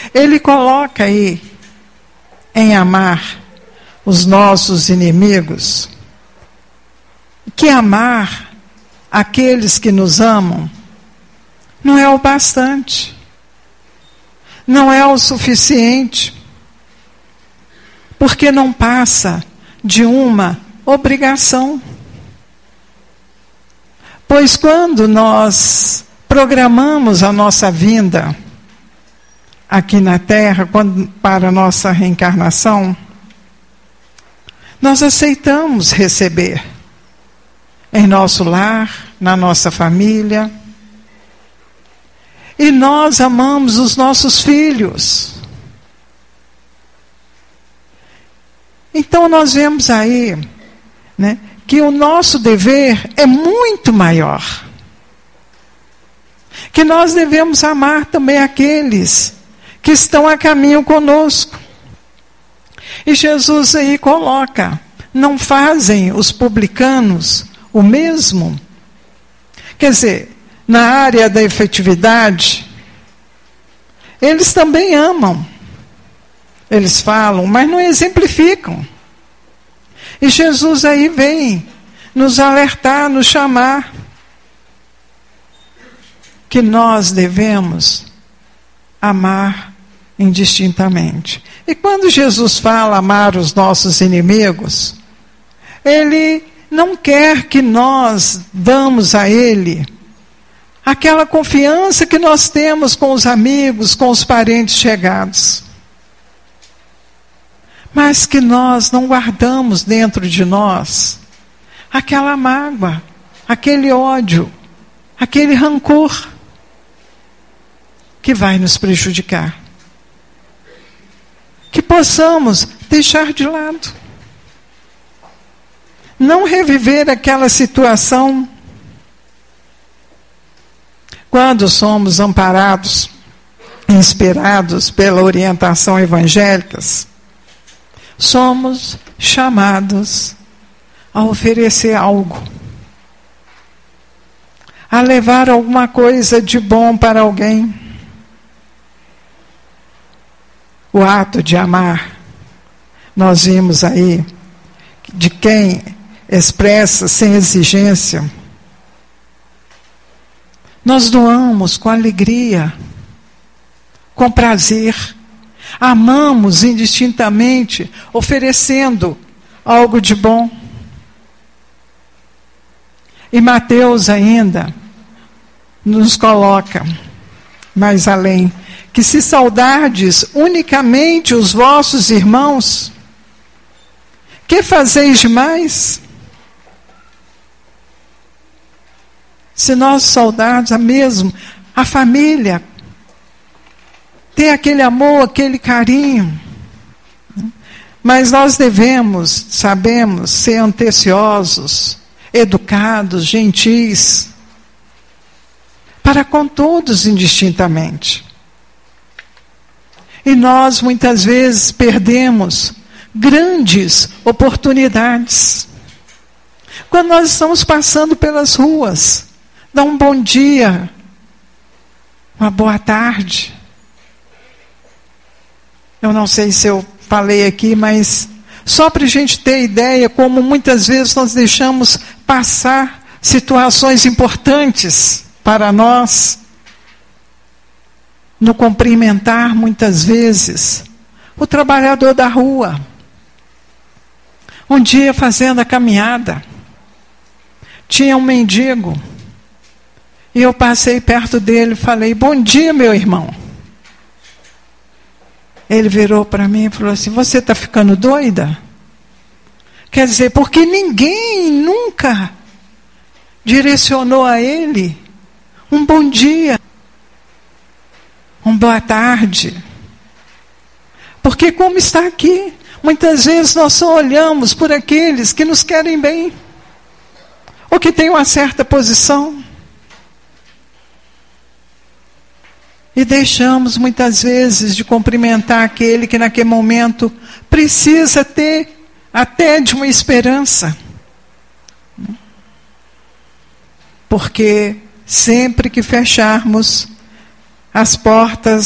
Ele coloca aí em amar os nossos inimigos, que amar aqueles que nos amam não é o bastante, não é o suficiente, porque não passa de uma obrigação. Pois quando nós programamos a nossa vinda aqui na Terra, para a nossa reencarnação, nós aceitamos receber em nosso lar, na nossa família, e nós amamos os nossos filhos. Então nós vemos aí, né, que o nosso dever é muito maior. Que nós devemos amar também aqueles que estão a caminho conosco. E Jesus aí coloca, não fazem os publicanos o mesmo? Quer dizer, na área da efetividade, eles também amam. Eles falam, mas não exemplificam. E Jesus aí vem nos alertar, nos chamar, que nós devemos amar indistintamente. E quando Jesus fala amar os nossos inimigos, Ele não quer que nós damos a Ele aquela confiança que nós temos com os amigos, com os parentes chegados. Mas que nós não guardamos dentro de nós aquela mágoa, aquele ódio, aquele rancor que vai nos prejudicar. Que possamos deixar de lado. Não reviver aquela situação. Quando somos amparados, inspirados pela orientação evangélica, somos chamados a oferecer algo, a levar alguma coisa de bom para alguém. O ato de amar, nós vimos aí, de quem expressa sem exigência. Nós doamos com alegria, com prazer, amamos indistintamente, oferecendo algo de bom. E Mateus ainda nos coloca mais além, que se saudardes unicamente os vossos irmãos, que fazeis demais? Se nós saudarmos a família, ter aquele amor, aquele carinho, mas nós sabemos ser atenciosos, educados, gentis, para com todos indistintamente. E nós muitas vezes perdemos grandes oportunidades. Quando nós estamos passando pelas ruas, dá um bom dia, uma boa tarde. Eu não sei se eu falei aqui, mas só para a gente ter ideia como muitas vezes nós deixamos passar situações importantes para nós, no cumprimentar muitas vezes o trabalhador da rua. Um dia fazendo a caminhada, tinha um mendigo, e eu passei perto dele e falei, bom dia, meu irmão. Ele virou para mim e falou assim, você está ficando doida? Quer dizer, porque ninguém nunca direcionou a ele um bom dia, uma boa tarde. Porque como está aqui, muitas vezes nós só olhamos por aqueles que nos querem bem, ou que têm uma certa posição, e deixamos muitas vezes de cumprimentar aquele que naquele momento precisa ter até de uma esperança. Porque sempre que fecharmos as portas